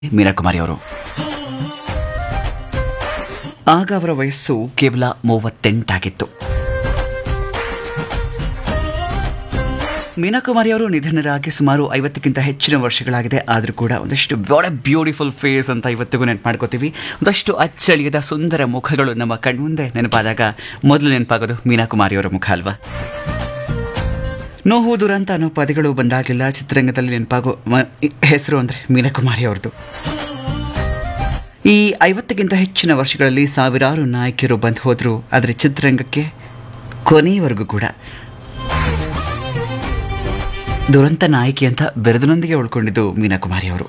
ಮೀನಾ ಕುಮಾರಿ ಅವರು. ಆಗ ಅವರ ವಯಸ್ಸು ಕೇವಲ 38 ಆಗಿತ್ತು. ಮೀನಾ ಕುಮಾರಿ ಅವರು ನಿಧನರಾಗಿ ಸುಮಾರು 50ಕ್ಕಿಂತ ಹೆಚ್ಚಿನ ವರ್ಷಗಳಾಗಿದೆ. ಆದರೂ ಕೂಡ ಒಂದಷ್ಟು ಬ್ಯೂಟಿಫುಲ್ ಫೇಸ್ ಅಂತ ಇವತ್ತಿಗೂ ನೆನಪು ಮಾಡ್ಕೋತೀವಿ. ಒಂದಷ್ಟು ಅಚ್ಚಳಿಯದ ಸುಂದರ ಮುಖಗಳು ನಮ್ಮ ಕಣ್ಮುಂದೆ ನೆನಪಾದಾಗ ಮೊದಲು ನೆನಪಾಗೋದು ಮೀನಾ ಕುಮಾರಿ ಅವರ ಮುಖ ಅಲ್ವಾ. ನೋವು ದುರಂತ ಅನ್ನೋ ಪದಗಳು ಬಂದಾಗೆಲ್ಲ ಚಿತ್ರರಂಗದಲ್ಲಿ ನೆನಪಾಗೋ ಹೆಸರು ಅಂದರೆ ಮೀನಾ ಕುಮಾರಿ ಅವ್ರದ್ದು. ಈ 50ಕ್ಕಿಂತ ಹೆಚ್ಚಿನ ವರ್ಷಗಳಲ್ಲಿ ಸಾವಿರಾರು ನಾಯಕಿಯರು ಬಂದು ಹೋದರು. ಆದರೆ ಚಿತ್ರರಂಗಕ್ಕೆ ಕೊನೆಯವರೆಗೂ ಕೂಡ ದುರಂತ ನಾಯಕಿ ಅಂತ ಬೆರೆದನೊಂದಿಗೆ ಉಳ್ಕೊಂಡಿದ್ದು ಮೀನಾ ಕುಮಾರಿ ಅವರು.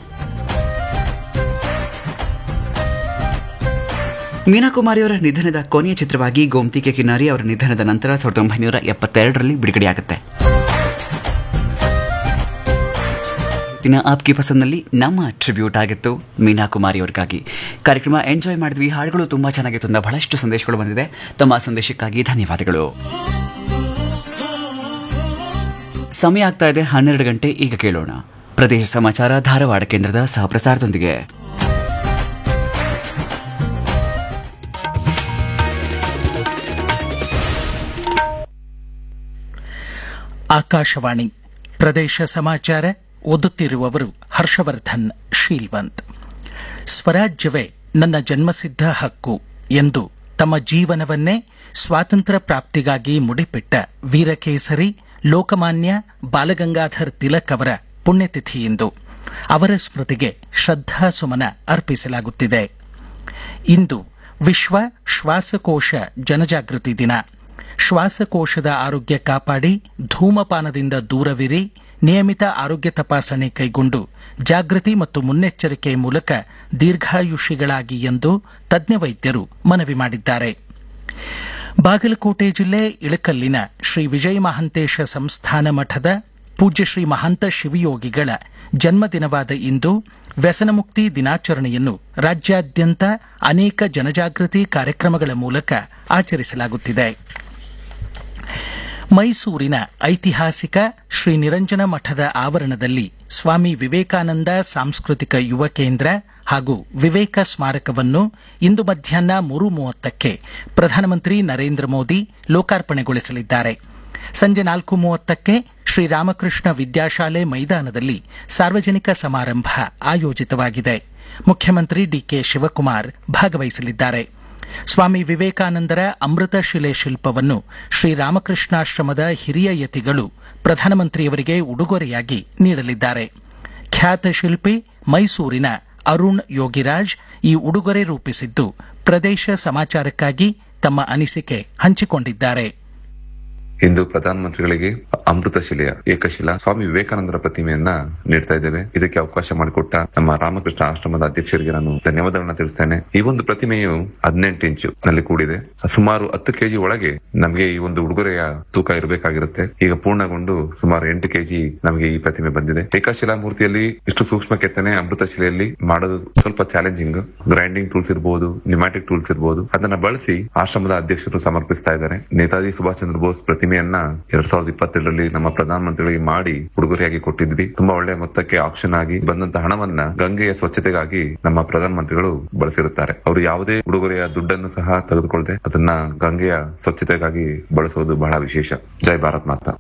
ಮೀನಾ ಕುಮಾರಿ ಅವರ ನಿಧನದ ಕೊನೆಯ ಚಿತ್ರವಾಗಿ ಗೋಮತಿ ಕೆ ಕಿನಾರಿ ಅವರ ನಿಧನದ ನಂತರ 1972ರಲ್ಲಿ ಬಿಡುಗಡೆಯಾಗುತ್ತೆ. ದಿನ ಆಪ್ಕಿ ಪಸಂದ್ನಲ್ಲಿ ನಮ್ಮ ಟ್ರಿಬ್ಯೂಟ್ ಆಗಿತ್ತು ಮೀನಾ ಕುಮಾರಿ ಅವ್ರಿಗಾಗಿ. ಕಾರ್ಯಕ್ರಮ ಎಂಜಾಯ್ ಮಾಡಿದ್ವಿ. ಹಾಡುಗಳು ತುಂಬ ಚೆನ್ನಾಗಿತ್ತು. ಬಹಳಷ್ಟು ಸಂದೇಶಗಳು ಬಂದಿದೆ. ತಮ್ಮ ಸಂದೇಶಕ್ಕಾಗಿ ಧನ್ಯವಾದಗಳು. ಸಮಯ ಆಗ್ತಾ ಇದೆ 12 ಗಂಟೆ. ಈಗ ಕೇಳೋಣ ಪ್ರದೇಶ ಸಮಾಚಾರ ಧಾರವಾಡ ಕೇಂದ್ರದ ಸಹಪ್ರಸಾರದೊಂದಿಗೆ. ಆಕಾಶವಾಣಿ ಪ್ರದೇಶ ಸಮಾಚಾರ ಓದುತ್ತಿರುವವರು ಹರ್ಷವರ್ಧನ್ ಶೀಲ್ವಂತ್. ಸ್ವರಾಜ್ಯವೇ ನನ್ನ ಜನ್ಮಸಿದ್ಧ ಹಕ್ಕು ಎಂದು ತಮ್ಮ ಜೀವನವನ್ನೇ ಸ್ವಾತಂತ್ರ್ಯ ಪ್ರಾಪ್ತಿಗಾಗಿ ಮುಡಿಪಿಟ್ಟ ವೀರಕೇಸರಿ ಲೋಕಮಾನ್ಯ ಬಾಲಗಂಗಾಧರ್ ತಿಲಕ್ ಅವರ ಪುಣ್ಯತಿಥಿಯಿಂದ ಅವರ ಸ್ಮೃತಿಗೆ ಶ್ರದ್ಧಾಸುಮನ ಅರ್ಪಿಸಲಾಗುತ್ತಿದೆ. ಇಂದು ವಿಶ್ವ ಶ್ವಾಸಕೋಶ ಜನಜಾಗೃತಿ ದಿನ. ಶ್ವಾಸಕೋಶದ ಆರೋಗ್ಯ ಕಾಪಾಡಿ, ಧೂಮಪಾನದಿಂದ ದೂರವಿರಿ, ನಿಯಮಿತ ಆರೋಗ್ಯ ತಪಾಸಣೆ ಕೈಗೊಂಡು ಜಾಗೃತಿ ಮತ್ತು ಮುನ್ನೆಚ್ಚರಿಕೆ ಮೂಲಕ ದೀರ್ಘಾಯುಷಿಗಳಾಗಿ ಎಂದು ತಜ್ಞ ವೈದ್ಯರು ಮನವಿ ಮಾಡಿದ್ದಾರೆ. ಬಾಗಲಕೋಟೆ ಜಿಲ್ಲೆ ಇಳಕಲ್ಲಿನ ಶ್ರೀ ವಿಜಯ ಮಹಾಂತೇಶ ಸಂಸ್ಥಾನ ಮಠದ ಪೂಜ್ಯ ಶ್ರೀ ಮಹಾಂತ ಶಿವಯೋಗಿಗಳ ಜನ್ಮದಿನವಾದ ಇಂದು ವ್ಯಸನಮುಕ್ತಿ ದಿನಾಚರಣೆಯನ್ನು ರಾಜ್ಯಾದ್ಯಂತ ಅನೇಕ ಜನಜಾಗೃತಿ ಕಾರ್ಯಕ್ರಮಗಳ ಮೂಲಕ ಆಚರಿಸಲಾಗುತ್ತಿದೆ. ಮೈಸೂರಿನ ಐತಿಹಾಸಿಕ ಶ್ರೀ ನಿರಂಜನ ಮಠದ ಆವರಣದಲ್ಲಿ ಸ್ವಾಮಿ ವಿವೇಕಾನಂದ ಸಾಂಸ್ಕೃತಿಕ ಯುವ ಕೇಂದ್ರ ಹಾಗೂ ವಿವೇಕ ಸ್ಮಾರಕವನ್ನು ಇಂದು ಮಧ್ಯಾಹ್ನ 3:30ಕ್ಕೆ ಪ್ರಧಾನಮಂತ್ರಿ ನರೇಂದ್ರ ಮೋದಿ ಲೋಕಾರ್ಪಣೆಗೊಳಿಸಲಿದ್ದಾರೆ. ಸಂಜೆ 4:30ಕ್ಕೆ ಶ್ರೀರಾಮಕೃಷ್ಣ ವಿದ್ಯಾಶಾಲೆ ಮೈದಾನದಲ್ಲಿ ಸಾರ್ವಜನಿಕ ಸಮಾರಂಭ ಆಯೋಜಿತವಾಗಿದೆ. ಮುಖ್ಯಮಂತ್ರಿ ಡಿಕೆ ಶಿವಕುಮಾರ್ ಭಾಗವಹಿಸಲಿದ್ದಾರೆ. ಸ್ವಾಮಿ ವಿವೇಕಾನಂದರ ಅಮೃತ ಶಿಲೆ ಶಿಲ್ಪವನ್ನು ಶ್ರೀರಾಮಕೃಷ್ಣಾಶ್ರಮದ ಹಿರಿಯ ಯತಿಗಳು ಪ್ರಧಾನಮಂತ್ರಿಯವರಿಗೆ ಉಡುಗೊರೆಯಾಗಿ ನೀಡಲಿದ್ದಾರೆ. ಖ್ಯಾತ ಶಿಲ್ಪಿ ಮೈಸೂರಿನ ಅರುಣ್ ಯೋಗಿರಾಜ್ ಈ ಉಡುಗೊರೆ ರೂಪಿಸಿದ್ದು ಪ್ರದೇಶ ಸಮಾಚಾರಕ್ಕಾಗಿ ತಮ್ಮ ಅನಿಸಿಕೆ ಹಂಚಿಕೊಂಡಿದ್ದಾರೆ. ಇಂದು ಪ್ರಧಾನಮಂತ್ರಿಗಳಿಗೆ ಅಮೃತ ಶಿಲೆಯ ಏಕಶಿಲಾ ಸ್ವಾಮಿ ವಿವೇಕಾನಂದರ ಪ್ರತಿಮೆಯನ್ನ ನೀಡ್ತಾ ಇದ್ದೇವೆ. ಇದಕ್ಕೆ ಅವಕಾಶ ಮಾಡಿಕೊಟ್ಟ ನಮ್ಮ ರಾಮಕೃಷ್ಣ ಆಶ್ರಮದ ಅಧ್ಯಕ್ಷರಿಗೆ ನಾನು ಧನ್ಯವಾದಗಳನ್ನ ತಿಳಿಸ್ತೇನೆ. ಈ ಒಂದು ಪ್ರತಿಮೆಯು 18 ಇಂಚು ನಲ್ಲಿ ಕೂಡಿದೆ. ಸುಮಾರು 10 ಕೆಜಿ ಒಳಗೆ ನಮಗೆ ಈ ಒಂದು ಉಡುಗೊರೆಯ ತೂಕ ಇರಬೇಕಾಗಿರುತ್ತೆ. ಈಗ ಪೂರ್ಣಗೊಂಡು ಸುಮಾರು 8 ಕೆಜಿ ನಮಗೆ ಈ ಪ್ರತಿಮೆ ಬಂದಿದೆ. ಏಕಶಿಲಾ ಮೂರ್ತಿಯಲ್ಲಿ ಇಷ್ಟು ಸೂಕ್ಷ್ಮ ಕೆತ್ತನೆ ಅಮೃತ ಶಿಲೆಯಲ್ಲಿ ಮಾಡೋದು ಸ್ವಲ್ಪ ಚಾಲೆಂಜಿಂಗ್. ಗ್ರೈಂಡಿಂಗ್ ಟೂಲ್ಸ್ ಇರಬಹುದು, ನ್ಯೂಮ್ಯಾಟಿಕ್ ಟೂಲ್ಸ್ ಇರಬಹುದು, ಅದನ್ನ ಬಳಸಿ ಆಶ್ರಮದ ಅಧ್ಯಕ್ಷರು ಸಮರ್ಪಿಸ್ತಾ ಇದ್ದಾರೆ. ನೇತಾಜಿ ಸುಭಾಷ್ ಚಂದ್ರ ಬೋಸ್ ಪ್ರತಿಮೆಯನ್ನ 2022ರಲ್ಲಿ ನಮ್ಮ ಪ್ರಧಾನಮಂತ್ರಿಗಳಿಗೆ ಮಾಡಿ ಉಡುಗೊರೆಯಾಗಿ ಕೊಟ್ಟಿದ್ವಿ. ತುಂಬಾ ಒಳ್ಳೆಯ ಮೊತ್ತಕ್ಕೆ ಆಕ್ಷನ್ ಆಗಿ ಬಂದಂತ ಹಣವನ್ನ ಗಂಗೆಯ ಸ್ವಚ್ಛತೆಗಾಗಿ ನಮ್ಮ ಪ್ರಧಾನಮಂತ್ರಿಗಳು ಬಳಸಿರುತ್ತಾರೆ. ಅವರು ಯಾವುದೇ ಉಡುಗೊರೆಯ ದುಡ್ಡನ್ನು ಸಹ ತೆಗೆದುಕೊಳ್ಳದೆ ಅದನ್ನ ಗಂಗೆಯ ಸ್ವಚ್ಛತೆಗಾಗಿ ಬಳಸುವುದು ಬಹಳ ವಿಶೇಷ. ಜೈ ಭಾರತ್ ಮಾತಾ.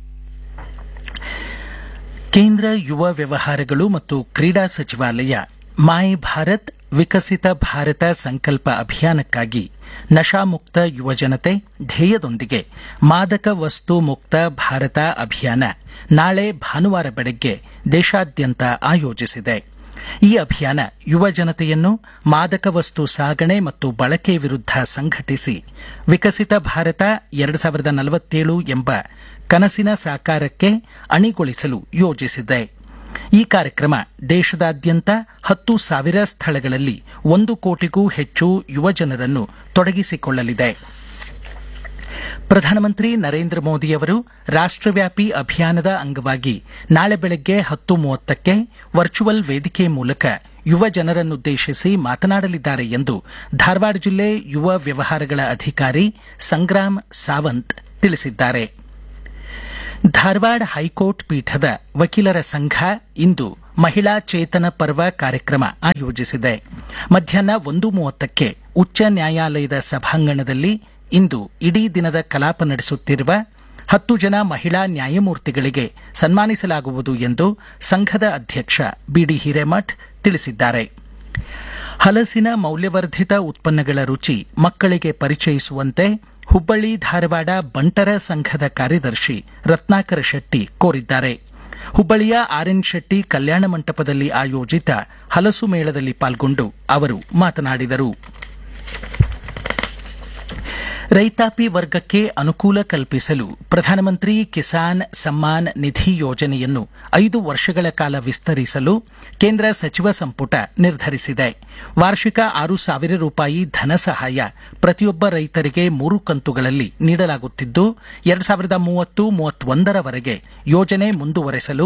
ಕೇಂದ್ರ ಯುವ ವ್ಯವಹಾರಗಳು ಮತ್ತು ಕ್ರೀಡಾ ಸಚಿವಾಲಯ ಮೈ ಭಾರತ್ ವಿಕಸಿತ ಭಾರತ ಸಂಕಲ್ಪ ಅಭಿಯಾನಕ್ಕಾಗಿ ನಶಾಮುಕ್ತ ಯುವಜನತೆ ಧ್ಯೇಯದೊಂದಿಗೆ ಮಾದಕ ವಸ್ತು ಮುಕ್ತ ಭಾರತ ಅಭಿಯಾನ ನಾಳೆ ಭಾನುವಾರ ಬೆಳಗ್ಗೆ ದೇಶಾದ್ಯಂತ ಆಯೋಜಿಸಿದೆ. ಈ ಅಭಿಯಾನ ಯುವ ಜನತೆಯನ್ನು ಮಾದಕ ವಸ್ತು ಸಾಗಣೆ ಮತ್ತು ಬಳಕೆ ವಿರುದ್ಧ ಸಂಘಟಿಸಿ ವಿಕಸಿತ ಭಾರತ 2047 ಎಂಬ ಕನಸಿನ ಸಾಕಾರಕ್ಕೆ ಅಣಿಗೊಳಿಸಲು ಯೋಜಿಸಿದೆ. ಈ ಕಾರ್ಯಕ್ರಮ ದೇಶದಾದ್ಯಂತ 10,000 ಸ್ಥಳಗಳಲ್ಲಿ 1 ಕೋಟಿಗೂ ಹೆಚ್ಚು ಯುವಜನರನ್ನು ತೊಡಗಿಸಿಕೊಳ್ಳಲಿದೆ. ಪ್ರಧಾನಮಂತ್ರಿ ನರೇಂದ್ರ ಮೋದಿಯವರು ರಾಷ್ಟ್ರವ್ಯಾಪಿ ಅಭಿಯಾನದ ಅಂಗವಾಗಿ ನಾಳೆ ಬೆಳಗ್ಗೆ 10:30ಕ್ಕೆ ವರ್ಚುವಲ್ ವೇದಿಕೆ ಮೂಲಕ ಯುವ ಜನರನ್ನುದ್ದೇಶಿಸಿ ಮಾತನಾಡಲಿದ್ದಾರೆ ಎಂದು ಧಾರವಾಡ ಜಿಲ್ಲೆ ಯುವ ವ್ಯವಹಾರಗಳ ಅಧಿಕಾರಿ ಸಂಗ್ರಾಮ್ ಸಾವಂತ್ ತಿಳಿಸಿದ್ದಾರೆ. ಧಾರವಾಡ ಹೈಕೋರ್ಟ್ ಪೀಠದ ವಕೀಲರ ಸಂಘ ಇಂದು ಮಹಿಳಾ ಚೇತನ ಪರ್ವ ಕಾರ್ಯಕ್ರಮ ಆಯೋಜಿಸಿದೆ. ಮಧ್ಯಾಹ್ನ 1:30ಕ್ಕೆ ಉಚ್ಚ ನ್ಯಾಯಾಲಯದ ಸಭಾಂಗಣದಲ್ಲಿ ಇಂದು ಇಡೀ ದಿನದ ಕಲಾಪ ನಡೆಸುತ್ತಿರುವ 10 ಜನ ಮಹಿಳಾ ನ್ಯಾಯಮೂರ್ತಿಗಳಿಗೆ ಸನ್ಮಾನಿಸಲಾಗುವುದು ಎಂದು ಸಂಘದ ಅಧ್ಯಕ್ಷ ಬಿಡಿ ಹಿರೇಮಠ್ ತಿಳಿಸಿದ್ದಾರೆ. ಹಲಸಿನ ಮೌಲ್ಯವರ್ಧಿತ ಉತ್ಪನ್ನಗಳ ರುಚಿ ಮಕ್ಕಳಿಗೆ ಪರಿಚಯಿಸುವಂತೆ ಹುಬ್ಬಳ್ಳಿ ಧಾರವಾಡ ಬಂಟರ ಸಂಘದ ಕಾರ್ಯದರ್ಶಿ ರತ್ನಾಕರ ಶೆಟ್ಟಿ ಕೋರಿದ್ದಾರೆ. ಹುಬ್ಬಳ್ಳಿಯ ಆರ್ಎನ್ ಶೆಟ್ಟಿ ಕಲ್ಯಾಣ ಮಂಟಪದಲ್ಲಿ ಆಯೋಜಿತ ಹಲಸು ಮೇಳದಲ್ಲಿ ಪಾಲ್ಗೊಂಡು ಅವರು ಮಾತನಾಡಿದರು. ರೈತಾಪಿ ವರ್ಗಕ್ಕೆ ಅನುಕೂಲ ಕಲ್ಪಿಸಲು ಪ್ರಧಾನಮಂತ್ರಿ ಕಿಸಾನ್ ಸಮ್ಮಾನ್ ನಿಧಿ ಯೋಜನೆಯನ್ನು 5 ವರ್ಷಗಳ ಕಾಲ ವಿಸ್ತರಿಸಲು ಕೇಂದ್ರ ಸಚಿವ ಸಂಪುಟ ನಿರ್ಧರಿಸಿದೆ. ವಾರ್ಷಿಕ 6,000 ರೂಪಾಯಿ ಧನ ಸಹಾಯ ಪ್ರತಿಯೊಬ್ಬ ರೈತರಿಗೆ 3 ಕಂತುಗಳಲ್ಲಿ ನೀಡಲಾಗುತ್ತಿದ್ದು 2030-31 ಯೋಜನೆ ಮುಂದುವರೆಸಲು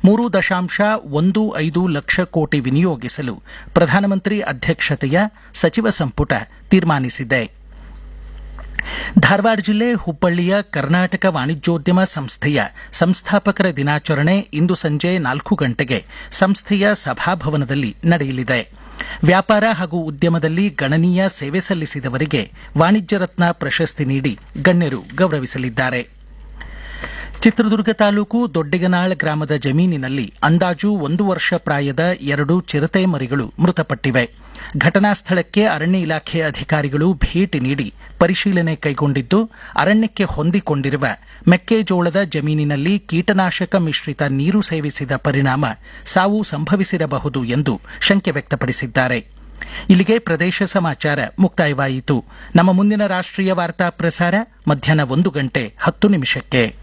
3.15 ಲಕ್ಷ ಕೋಟಿ ವಿನಿಯೋಗಿಸಲು ಪ್ರಧಾನಮಂತ್ರಿ ಅಧ್ಯಕ್ಷತೆಯ ಸಚಿವ ಸಂಪುಟ ತೀರ್ಮಾನಿಸಿದೆ. ಧಾರವಾಡ ಜಿಲ್ಲೆ ಹುಬ್ಬಳ್ಳಿಯ ಕರ್ನಾಟಕ ವಾಣಿಜ್ಯೋದ್ಯಮ ಸಂಸ್ಥೆಯ ಸಂಸ್ಥಾಪಕರ ದಿನಾಚರಣೆ ಇಂದು ಸಂಜೆ 4 ಗಂಟೆಗೆ ಸಂಸ್ಥೆಯ ಸಭಾಭವನದಲ್ಲಿ ನಡೆಯಲಿದೆ. ವ್ಯಾಪಾರ ಹಾಗೂ ಉದ್ಯಮದಲ್ಲಿ ಗಣನೀಯ ಸೇವೆ ಸಲ್ಲಿಸಿದವರಿಗೆ ವಾಣಿಜ್ಯ ರತ್ನ ಪ್ರಶಸ್ತಿ ನೀಡಿ ಗಣ್ಯರು ಗೌರವಿಸಲಿದ್ದಾರೆ. ಚಿತ್ರದುರ್ಗ ತಾಲೂಕು ದೊಡ್ಡಗನಾಳ್ ಗ್ರಾಮದ ಜಮೀನಿನಲ್ಲಿ ಅಂದಾಜು 1 ವರ್ಷ ಪ್ರಾಯದ 2 ಚಿರತೆ ಮರಿಗಳು ಮೃತಪಟ್ಟಿವೆ. ಘಟನಾ ಸ್ಥಳಕ್ಕೆ ಅರಣ್ಯ ಇಲಾಖೆ ಅಧಿಕಾರಿಗಳು ಭೇಟಿ ನೀಡಿ ಪರಿಶೀಲನೆ ಕೈಗೊಂಡಿದ್ದು ಅರಣ್ಯಕ್ಕೆ ಹೊಂದಿಕೊಂಡಿರುವ ಮೆಕ್ಕೆಜೋಳದ ಜಮೀನಿನಲ್ಲಿ ಕೀಟನಾಶಕ ಮಿಶ್ರಿತ ನೀರು ಸೇವಿಸಿದ ಪರಿಣಾಮ ಸಾವು ಸಂಭವಿಸಿರಬಹುದು ಎಂದು ಶಂಕೆ ವ್ಯಕ್ತಪಡಿಸಿದ್ದಾರೆ. ಇಲ್ಲಿಗೆ ಪ್ರದೇಶ ಸಮಾಚಾರ ಮುಕ್ತಾಯವಾಯಿತು. ನಮ್ಮ ಮುಂದಿನ ರಾಷ್ಟ್ರೀಯ ವಾರ್ತಾ ಪ್ರಸಾರ ಮಧ್ಯಾಹ್ನ 1:10 ಗಂಟೆ.